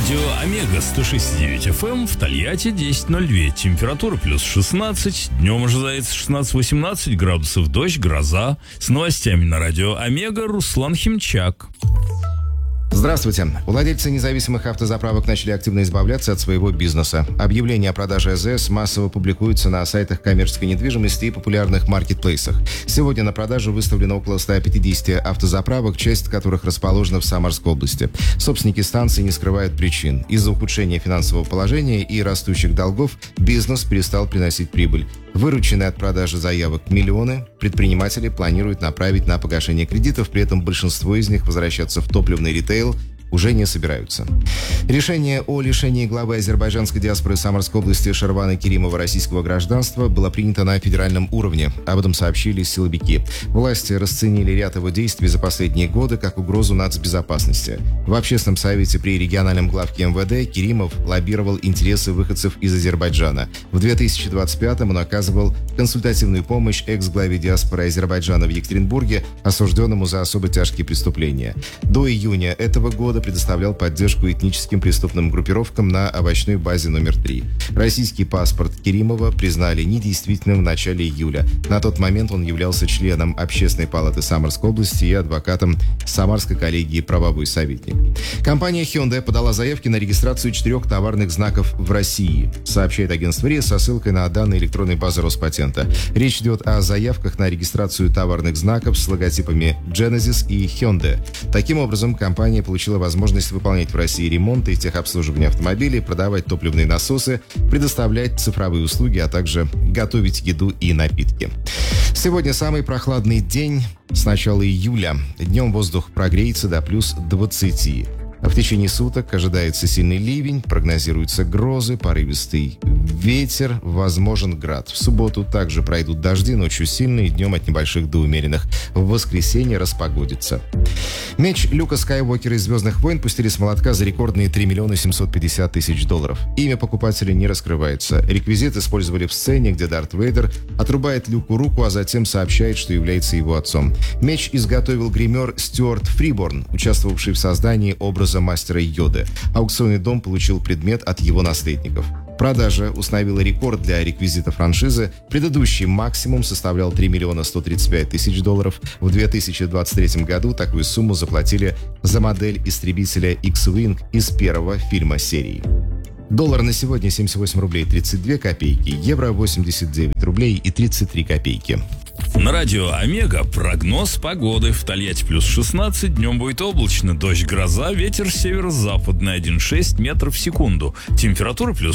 Радио Омега 106.9 FM в Тольятти 10.02. Температура плюс 16. Днем ожидается 16-18 градусов, дождь, гроза. С новостями на Радио Омега Руслан Химчак. Здравствуйте. Владельцы независимых автозаправок начали активно избавляться от своего бизнеса. Объявления о продаже АЗС массово публикуются на сайтах коммерческой недвижимости и популярных маркетплейсах. Сегодня на продажу выставлено около 150 автозаправок, часть которых расположена в Самарской области. Собственники станций не скрывают причин. Из-за ухудшения финансового положения и растущих долгов бизнес перестал приносить прибыль. Вырученные от продажи заявок миллионы предприниматели планируют направить на погашение кредитов, при этом большинство из них возвращаться в топливный ритейл уже не собираются. Решение о лишении главы азербайджанской диаспоры Самарской области Шервана Керимова российского гражданства было принято на федеральном уровне. Об этом сообщили силовики. Власти расценили ряд его действий за последние годы как угрозу нацбезопасности. В общественном совете при региональном главке МВД Керимов лоббировал интересы выходцев из Азербайджана. В 2025-м он оказывал консультативную помощь экс-главе диаспоры Азербайджана в Екатеринбурге, осужденному за особо тяжкие преступления. До июня этого года предоставлял поддержку этническим преступным группировкам на овощной базе номер 3. Российский паспорт Керимова признали недействительным в начале июля. На тот момент он являлся членом Общественной палаты Самарской области и адвокатом Самарской коллегии «Правовой советник». Компания Hyundai подала заявки на регистрацию 4 товарных знаков в России, сообщает агентство РИА со ссылкой на данные электронной базы Роспатента. Речь идет о заявках на регистрацию товарных знаков с логотипами Genesis и Hyundai. Таким образом, компания получила возможность выполнять в России ремонт и техобслуживание автомобилей, продавать топливные насосы, предоставлять цифровые услуги, а также готовить еду и напитки. Сегодня самый прохладный день с начала июля. Днем воздух прогреется до плюс 20. В течение суток ожидается сильный ливень, прогнозируются грозы, порывистый ветер, возможен град. В субботу также пройдут дожди, ночью сильные, днем от небольших до умеренных. В воскресенье распогодится. Меч Люка Скайуокера из «Звездных войн» пустили с молотка за рекордные $3 750 000. Имя покупателя не раскрывается. Реквизит использовали в сцене, где Дарт Вейдер отрубает Люку руку, а затем сообщает, что является его отцом. Меч изготовил гример Стюарт Фриборн, участвовавший в создании образа мастера Йоды. Аукционный дом получил предмет от его наследников. Продажа установила рекорд для реквизита франшизы. Предыдущий максимум составлял $3 135 000. В 2023 году такую сумму заплатили за модель истребителя X-Wing из первого фильма серии. Доллар на сегодня 78 рублей 32 копейки, евро 89 рублей и 33 копейки. На Радио Омега прогноз погоды. В Тольятти плюс 16, днем будет облачно, дождь, гроза, ветер северо-западный 1,6 метров в секунду. Температура плюс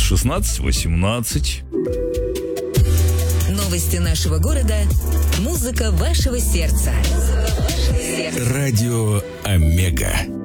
16-18. Новости нашего города, музыка вашего сердца. Радио Омега.